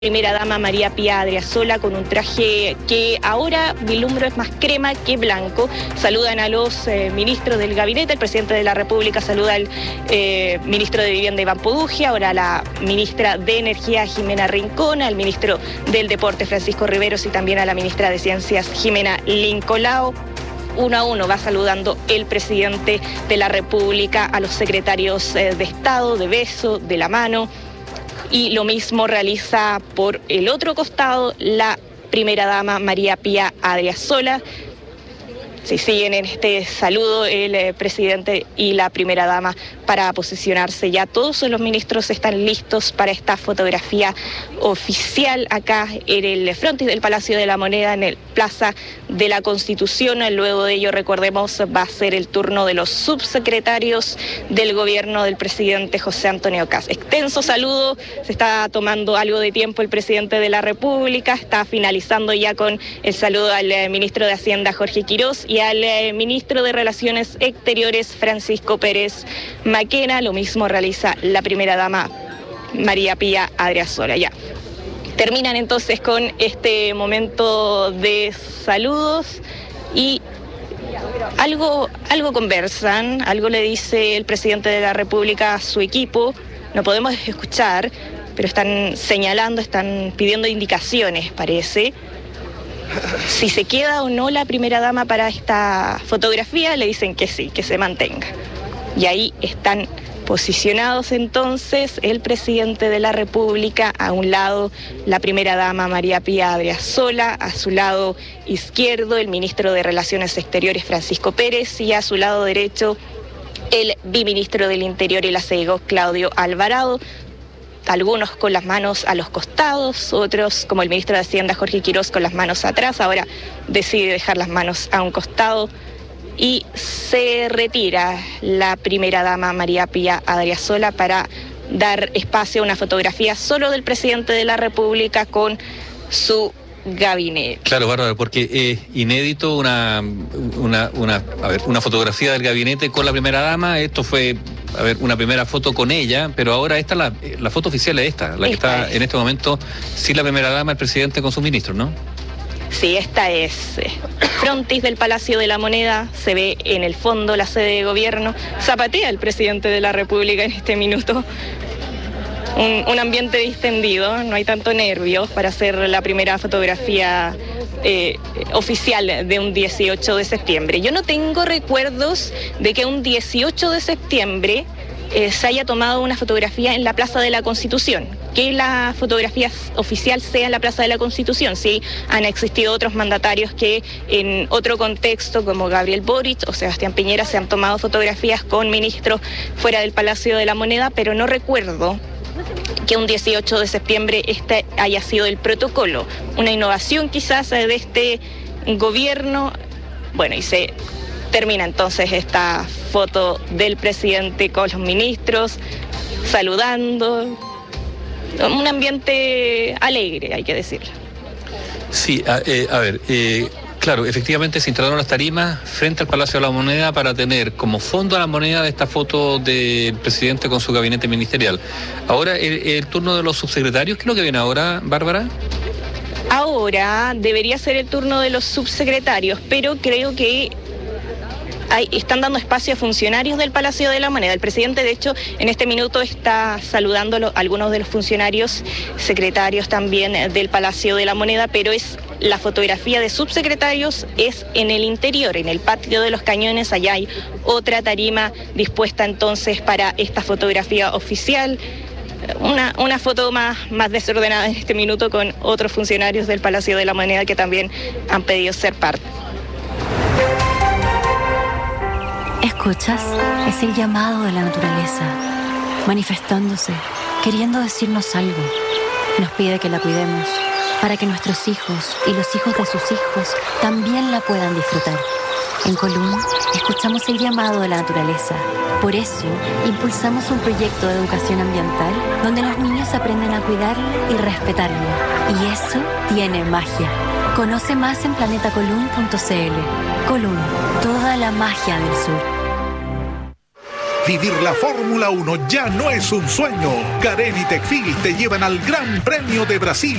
Primera dama María Pía Adriasola con un traje que ahora vilumbro es más crema que blanco. Saludan a los ministros del gabinete, el presidente de la República saluda al ministro de Vivienda Iván Poduje, ahora la ministra de Energía Jimena Rincón, al ministro del Deporte Francisco Riveros y también a la ministra de Ciencias Jimena Lincolao. Uno a uno va saludando el presidente de la República a los secretarios de Estado, de beso, de la mano. Y lo mismo realiza por el otro costado la primera dama María Pía Adriasola. Si siguen en este saludo el presidente y la primera dama para posicionarse ya. Todos los ministros están listos para esta fotografía oficial acá en el frontis del Palacio de la Moneda, en el Plaza de la Constitución. Luego de ello, recordemos, va a ser el turno de los subsecretarios del gobierno del presidente José Antonio Kast. Extenso saludo, se está tomando algo de tiempo el presidente de la República, está finalizando ya con el saludo al ministro de Hacienda Jorge Quirós y al ministro de Relaciones Exteriores Francisco Pérez Maquena. Lo mismo realiza la primera dama María Pía Adriasola. Ya terminan entonces con este momento de saludos y algo conversan, algo le dice el presidente de la República a su equipo. No podemos escuchar, pero están señalando, están pidiendo indicaciones, parece. Si se queda o no la primera dama para esta fotografía, le dicen que sí, que se mantenga. Y ahí están posicionados entonces el presidente de la República, a un lado la primera dama María Pía Adriasola, a su lado izquierdo el ministro de Relaciones Exteriores Francisco Pérez y a su lado derecho el viceministro del Interior y la SEGO Claudio Alvarado. Algunos con las manos a los costados, otros como el ministro de Hacienda Jorge Quirós con las manos atrás. Ahora decide dejar las manos a un costado y se retira la primera dama María Pía Adriasola para dar espacio a una fotografía solo del presidente de la República con su gabinete. Claro, Bárbara, porque es inédito una fotografía del gabinete con la primera dama. Esto fue, una primera foto con ella, pero ahora esta la foto oficial es esta, la que está en este momento sin la primera dama, el presidente con sus ministros, ¿no? Sí, esta es frontis del Palacio de la Moneda, se ve en el fondo la sede de gobierno, zapatea el presidente de la República en este minuto. Un ambiente distendido, no hay tanto nervios para hacer la primera fotografía oficial de un 18 de septiembre. Yo no tengo recuerdos de que un 18 de septiembre se haya tomado una fotografía en la Plaza de la Constitución, que la fotografía oficial sea en la Plaza de la Constitución. Sí, han existido otros mandatarios que en otro contexto, como Gabriel Boric o Sebastián Piñera, se han tomado fotografías con ministros fuera del Palacio de la Moneda, pero no recuerdo que un 18 de septiembre este haya sido el protocolo. Una innovación quizás de este gobierno. Bueno, y se termina entonces esta foto del presidente con los ministros, saludando. Un ambiente alegre, hay que decirlo. Sí, claro, efectivamente se instalaron las tarimas frente al Palacio de la Moneda para tener como fondo a la moneda de esta foto del presidente con su gabinete ministerial. Ahora, el turno de los subsecretarios, ¿qué es lo que viene ahora, Bárbara? Ahora debería ser el turno de los subsecretarios, pero creo que están dando espacio a funcionarios del Palacio de la Moneda. El presidente, de hecho, en este minuto está saludando a algunos de los funcionarios, secretarios también del Palacio de la Moneda, pero la fotografía de subsecretarios es en el interior, en el patio de los Cañones. Allá hay otra tarima dispuesta entonces para esta fotografía oficial. Una foto más desordenada en este minuto con otros funcionarios del Palacio de la Moneda que también han pedido ser parte. ¿Escuchas? Es el llamado de la naturaleza, manifestándose, queriendo decirnos algo. Nos pide que la cuidemos, para que nuestros hijos y los hijos de sus hijos también la puedan disfrutar. En Colún, escuchamos el llamado de la naturaleza. Por eso, impulsamos un proyecto de educación ambiental donde los niños aprenden a cuidarla y respetarla. Y eso tiene magia. Conoce más en planetacolún.cl. Colún, toda la magia del sur. Vivir la Fórmula 1 ya no es un sueño. Karen y Tecfil te llevan al Gran Premio de Brasil